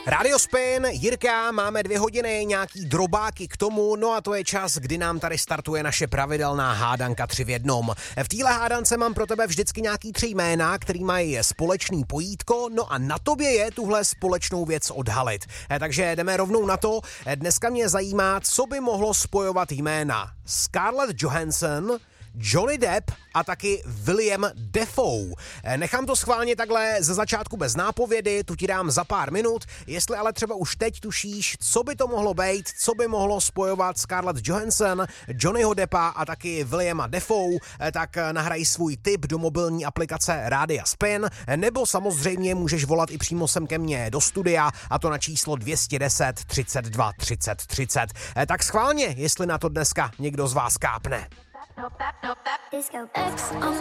Radio Spin, Jirka, máme 2 hodiny, nějaký drobáky k tomu, no a to je čas, kdy nám tady startuje naše pravidelná hádanka 3 v 1. V téhle hádance mám pro tebe vždycky nějaký 3 jména, který mají společný pojítko, no a na tobě je tuhle společnou věc odhalit. Takže jdeme rovnou na to. Dneska mě zajímá, co by mohlo spojovat jména Scarlett Johansson, Johnny Depp a taky William Dafoe. Nechám to schválně takhle ze začátku bez nápovědy, tu ti dám za pár minut, jestli ale třeba už teď tušíš, co by to mohlo být, co by mohlo spojovat Scarlett Johansson, Johnnyho Deppa a taky Williama Dafoe, tak nahraj svůj tip do mobilní aplikace Rádia Spin, nebo samozřejmě můžeš volat i přímo sem ke mně do studia, a to na číslo 210 32 30 30. Tak schválně, jestli na to dneska někdo z vás kápne. Disco. X on